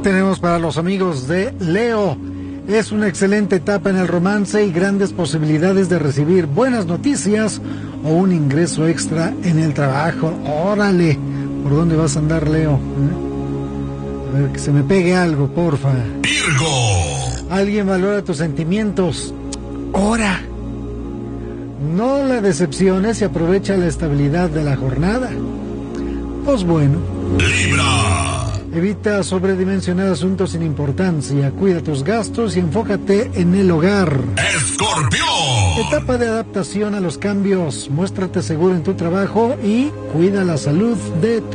tenemos para los amigos de Leo. Es una excelente etapa en el romance y grandes posibilidades de recibir buenas noticias o un ingreso extra en el trabajo. ¡Órale! ¿Por dónde vas a andar, Leo? A ver, que se me pegue algo, porfa. Virgo. Alguien valora tus sentimientos. ¡Ora! No la decepciones y aprovecha la estabilidad de la jornada. Pues bueno. Libra. Evita sobredimensionar asuntos sin importancia, cuida tus gastos y enfócate en el hogar. Escorpión. Etapa de adaptación a los cambios, muéstrate seguro en tu trabajo y cuida la salud de